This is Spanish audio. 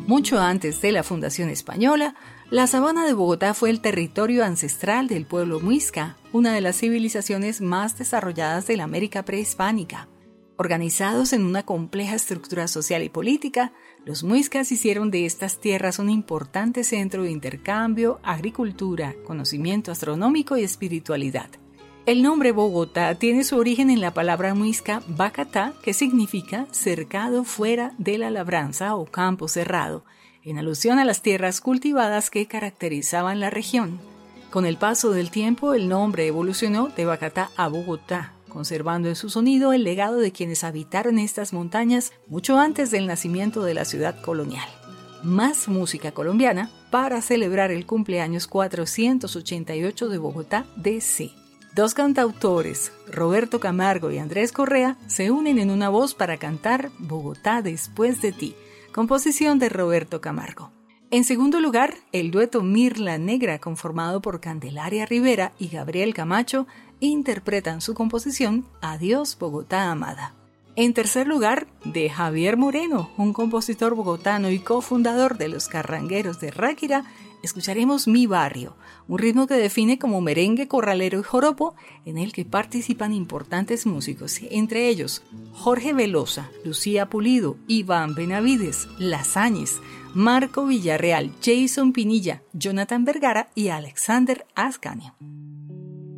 Mucho antes de la fundación española, la sabana de Bogotá fue el territorio ancestral del pueblo muisca, una de las civilizaciones más desarrolladas de la América prehispánica. Organizados en una compleja estructura social y política, los muiscas hicieron de estas tierras un importante centro de intercambio, agricultura, conocimiento astronómico y espiritualidad. El nombre Bogotá tiene su origen en la palabra muisca bacatá, que significa cercado fuera de la labranza o campo cerrado, en alusión a las tierras cultivadas que caracterizaban la región. Con el paso del tiempo, el nombre evolucionó de Bacatá a Bogotá, conservando en su sonido el legado de quienes habitaron estas montañas mucho antes del nacimiento de la ciudad colonial. Más música colombiana para celebrar el cumpleaños 488 de Bogotá DC. Dos cantautores, Roberto Camargo y Andrés Correa, se unen en una voz para cantar Bogotá después de ti, composición de Roberto Camargo. En segundo lugar, el dueto Mirla Negra, conformado por Candelaria Rivera y Gabriel Camacho, interpretan su composición Adiós Bogotá Amada. En tercer lugar, de Javier Moreno, un compositor bogotano y cofundador de los Carrangueros de Ráquira, escucharemos Mi Barrio, un ritmo que define como merengue, corralero y joropo, en el que participan importantes músicos, entre ellos Jorge Velosa, Lucía Pulido, Iván Benavides, Lazáñez, Marco Villarreal, Jason Pinilla, Jonathan Vergara y Alexander Ascanio.